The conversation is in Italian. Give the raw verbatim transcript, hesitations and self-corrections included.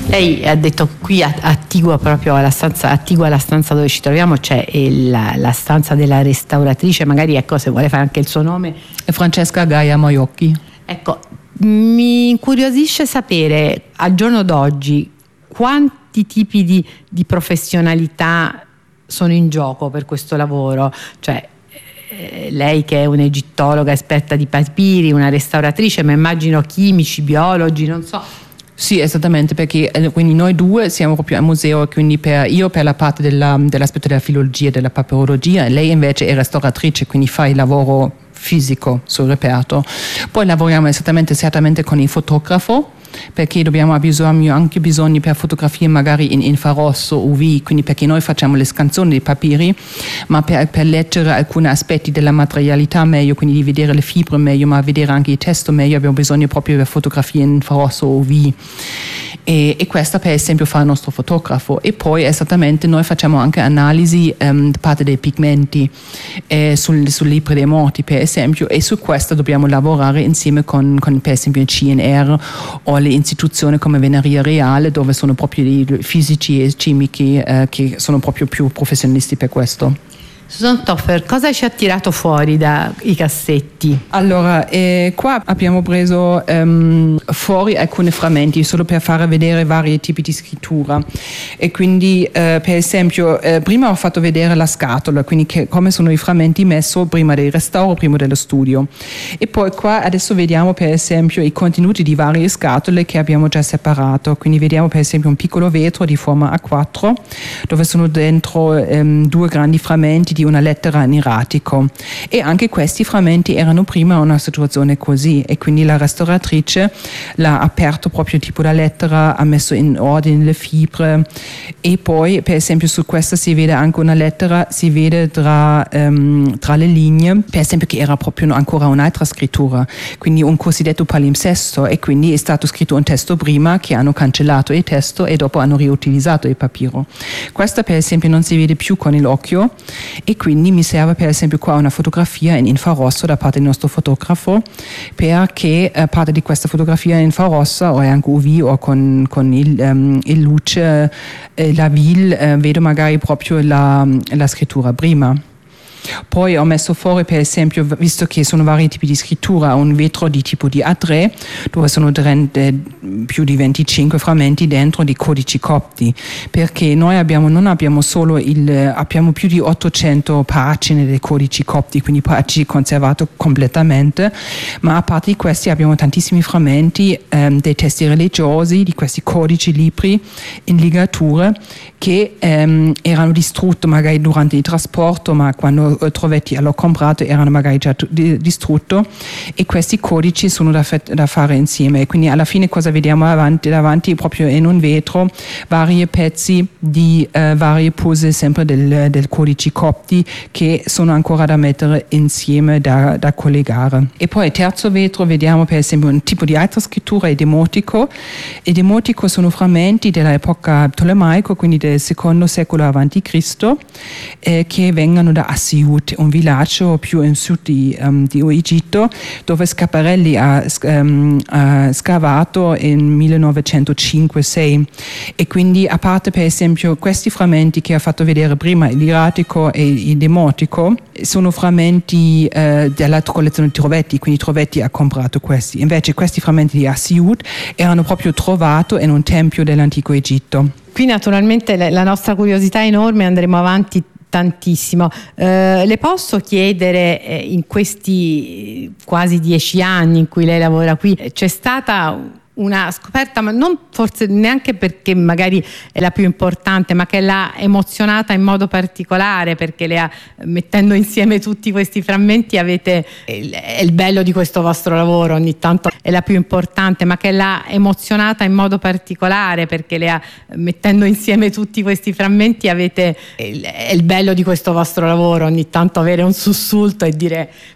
Lei ha detto qui attigua proprio alla stanza, attigua alla stanza dove ci troviamo, c'è la, la stanza della restauratrice, magari ecco se vuole fare anche il suo nome. È Francesca Gaia Maiocchi. Ecco, mi incuriosisce sapere al giorno d'oggi quanti tipi di, di professionalità sono in gioco per questo lavoro, cioè eh, lei che è un'egittologa esperta di papiri, una restauratrice, ma immagino chimici, biologi, non so. Sì, esattamente, perché eh, quindi noi due siamo proprio al museo, quindi per, io per la parte della, dell'aspetto della filologia e della papirologia, e lei invece è restauratrice, quindi fa il lavoro fisico sul reperto. Poi lavoriamo esattamente certamente con il fotografo, perché dobbiamo avere bisogno, anche bisogno per fotografie magari in infrarosso U V, quindi perché noi facciamo le scansioni dei papiri, ma per, per leggere alcuni aspetti della materialità meglio, quindi di vedere le fibre meglio, ma vedere anche il testo meglio, abbiamo bisogno proprio di fotografie in infrarosso U V. E, e questa per esempio fa il nostro fotografo. E poi esattamente noi facciamo anche analisi um, da parte dei pigmenti eh, sul, sul libro dei morti per esempio, e su questo dobbiamo lavorare insieme con, con per esempio il C N R o le istituzioni come Venaria Reale, dove sono proprio i fisici e chimici eh, che sono proprio più professionisti per questo. Susan Toffer, cosa ci ha tirato fuori dai cassetti? Allora, eh, qua abbiamo preso um, fuori alcuni frammenti solo per fare vedere vari tipi di scrittura, e quindi eh, per esempio eh, prima ho fatto vedere la scatola, quindi che, come sono i frammenti messi prima del restauro, prima dello studio, e poi qua adesso vediamo per esempio i contenuti di varie scatole che abbiamo già separato, quindi vediamo per esempio un piccolo vetro di forma A quattro dove sono dentro um, due grandi frammenti di una lettera in erratico, e anche questi frammenti erano prima una situazione così, e quindi la restauratrice l'ha aperto proprio tipo la lettera, ha messo in ordine le fibre, e poi per esempio su questa si vede anche una lettera, si vede tra, um, tra le linee per esempio che era proprio ancora un'altra scrittura, quindi un cosiddetto palimpsesto, e quindi è stato scritto un testo prima che hanno cancellato il testo e dopo hanno riutilizzato il papiro. Questa per esempio non si vede più con l'occhio, e quindi mi serve per esempio qua una fotografia in infrarosso da parte del nostro fotografo, perché eh, parte di questa fotografia in infrarossa o anche U V o con, con il, um, il luce, eh, la vil, eh, vedo magari proprio la, la scrittura prima. Poi ho messo fuori per esempio, visto che sono vari tipi di scrittura, un vetro di tipo di A tre dove sono più di venticinque frammenti dentro di codici copti, perché noi abbiamo, non abbiamo solo il, abbiamo più di ottocento pagine dei codici copti, quindi pagine conservate completamente, ma a parte di questi abbiamo tantissimi frammenti ehm, dei testi religiosi, di questi codici libri in ligature che ehm, erano distrutti magari durante il trasporto, ma quando trovetti l'ho comprato erano magari già distrutti, e questi codici sono da, fe- da fare insieme, quindi alla fine cosa vediamo davanti, davanti proprio in un vetro vari pezzi di eh, varie pose sempre del, del codici copti che sono ancora da mettere insieme, da, da collegare. E poi il terzo vetro vediamo per esempio un tipo di altra scrittura, il demotico. Il demotico sono frammenti dell'epoca tolemaico, quindi del secondo secolo avanti Cristo, eh, che vengono da Assiut, un villaggio più in sud di, um, di Egitto, dove Schiaparelli ha, um, ha scavato in millenovecentocinque sei, e quindi a parte per esempio questi frammenti che ha fatto vedere prima, l'ieratico e il demotico, sono frammenti eh, della collezione di Trovetti, quindi Trovetti ha comprato questi. Invece questi frammenti di Assiut erano proprio trovati in un tempio dell'antico Egitto. Qui naturalmente la nostra curiosità è enorme, andremo avanti tantissimo. Eh, le posso chiedere, eh, in questi quasi dieci anni in cui lei lavora qui, c'è stata una scoperta, ma non forse neanche perché magari è la più importante, ma che l'ha emozionata in modo particolare, perché le ha, mettendo insieme tutti questi frammenti avete, è il bello di questo vostro lavoro, ogni tanto è la più importante, ma che l'ha emozionata in modo particolare, perché le ha, mettendo insieme tutti questi frammenti avete, è il bello di questo vostro lavoro, ogni tanto avere un sussulto e dire